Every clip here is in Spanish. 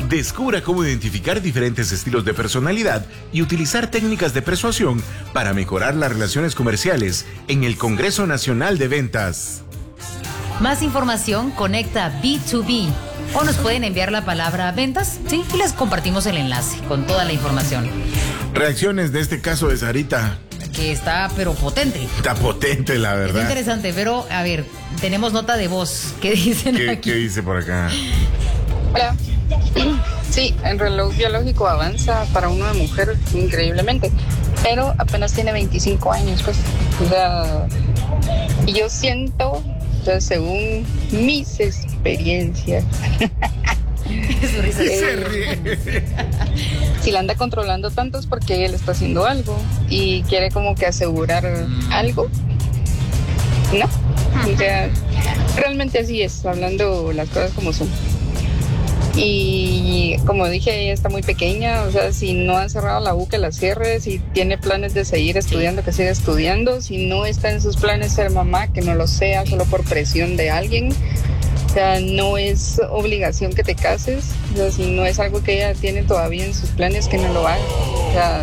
Descubra cómo identificar diferentes estilos de personalidad y utilizar técnicas de persuasión para mejorar las relaciones comerciales en el Congreso Nacional de Ventas. Más información, conecta B2B. O nos pueden enviar la palabra ventas, ¿sí? Y les compartimos el enlace con toda la información. Reacciones de este caso de Sarita. Que está, pero potente. Está potente, la verdad. Está interesante, pero, a ver, tenemos nota de voz. ¿Qué dicen aquí? ¿Qué dice por acá? Hola. Sí, el reloj biológico avanza para uno de mujer increíblemente, pero apenas tiene 25 años, pues. O sea, y yo siento, o sea, según mis experiencias, si la anda controlando tanto es porque él está haciendo algo y quiere como que asegurar algo, ¿no? O sea, realmente así es, hablando las cosas como son. Y como dije, ella está muy pequeña, o sea, si no ha cerrado la U, que la cierre, si tiene planes de seguir estudiando, que siga estudiando, si no está en sus planes ser mamá, que no lo sea solo por presión de alguien. O sea, no es obligación que te cases, o sea, si no es algo que ella tiene todavía en sus planes, que no lo haga. O sea,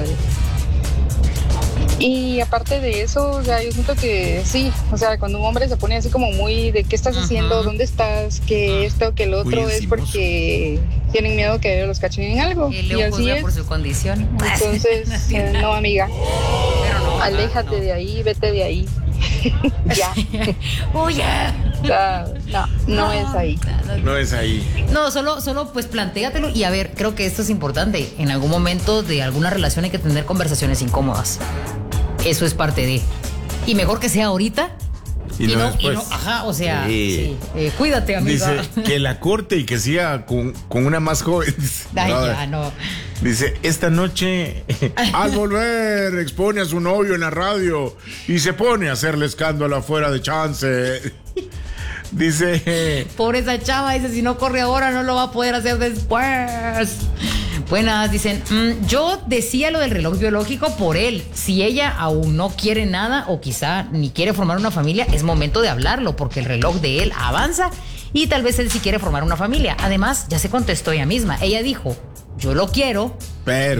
y aparte de eso, o sea, yo siento que sí, o sea, cuando un hombre se pone así como muy de qué estás haciendo, dónde estás, que esto, que el otro, es porque tienen miedo que los cachen en algo. El y así es. por su condición. Entonces, no, amiga, no, aléjate de ahí, vete de ahí. Ya. Oye. O sea, no es ahí. No es ahí. No, solo pues plantéatelo y a ver, creo que esto es importante. En algún momento de alguna relación hay que tener conversaciones incómodas. Eso es parte de. Y mejor que sea ahorita. Y no después. Ajá, o sea, sí. Cuídate, amiga. Dice que la corte y que siga con una más joven. Ay, ya, no. Dice, esta noche, al volver, expone a su novio en la radio y se pone a hacerle escándalo afuera de chance. Dice... Pobre esa chava, dice, si no corre ahora no lo va a poder hacer después. Buenas, dicen, yo decía lo del reloj biológico por él. Si ella aún no quiere nada o quizá ni quiere formar una familia, es momento de hablarlo porque el reloj de él avanza y tal vez él sí quiere formar una familia. Además, ya se contestó ella misma. Ella dijo, yo lo quiero, pero...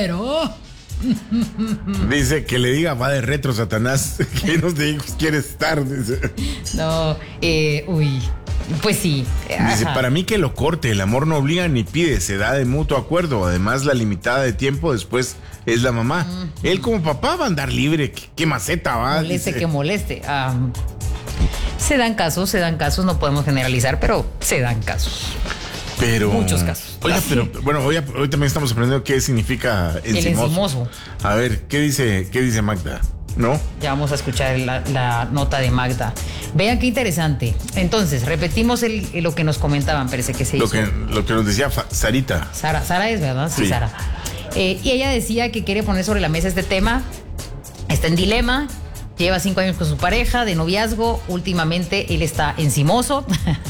Dice que le diga, va de retro, Satanás. ¿Qué nos de hijos quiere estar? Dice. No, pues sí. Dice, para mí que lo corte, el amor no obliga ni pide, se da de mutuo acuerdo. Además, la limitada de tiempo después es la mamá. Él como papá va a andar libre. ¿Qué maceta va? Moleste, dice. que moleste. Se dan casos, no podemos generalizar, pero se dan casos. Pero... Muchos casos. Oiga, pero bueno, hoy también estamos aprendiendo qué significa encimoso. El encimoso. A ver, ¿qué dice Magda? ¿No? Ya vamos a escuchar la nota de Magda. Vean qué interesante. Entonces, repetimos lo que nos comentaban, parece que se hizo. Lo que nos decía Sarita. Sara es, ¿verdad? Sí, Sara. Y ella decía que quiere poner sobre la mesa este tema. Está en dilema. Lleva 5 años con su pareja de noviazgo. Últimamente él está encimoso.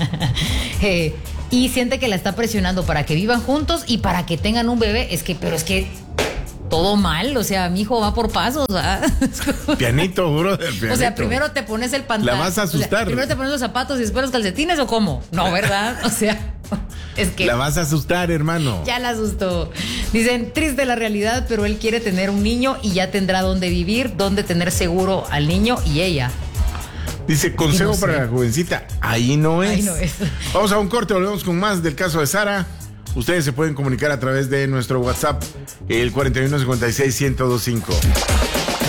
Y siente que la está presionando para que vivan juntos y para que tengan un bebé. Pero es que todo mal, o sea, mi hijo va por pasos, ¿verdad? Pianito, bro. Pianito. O sea, primero te pones el pantalón. La vas a asustar. O sea, primero te pones los zapatos y después los calcetines, ¿o cómo? No, ¿verdad? O sea, es que... La vas a asustar, hermano. Ya la asustó. Dicen, triste la realidad, pero él quiere tener un niño y ya tendrá dónde vivir, dónde tener seguro al niño y ella. Dice, consejo no para la jovencita, ahí no es. Ahí no es. Vamos a un corte, volvemos con más del caso de Sara. Ustedes se pueden comunicar a través de nuestro WhatsApp, el 4156-1025.